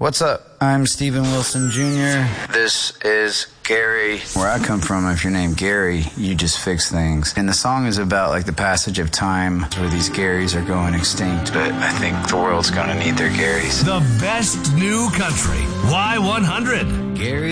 What's up? I'm Steven Wilson Jr. This is Gary. Where I come from, if you're named Gary, you just fix things. And the song is about like the passage of time where these Garys are going extinct. But I think the world's gonna need their Garys. The best new country. Y100. Gary.